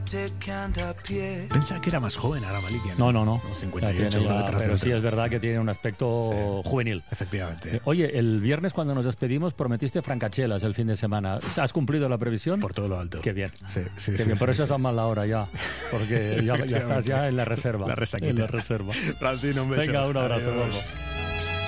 Pensaba que era más joven ahora Malikian. No. 58, Ya, uno detrás de pero otro. sí es verdad que tiene un aspecto juvenil. Efectivamente. Oye, el viernes cuando nos despedimos prometiste francachelas el fin de semana. ¿Has cumplido la previsión? Por todo lo alto. Qué bien. Sí, Qué bien. Por eso estás mal la hora ya. Porque ya estás ya en la reserva. La resaquita. En la reserva. Francino, un beso. Venga, un abrazo. Adiós. Vamos.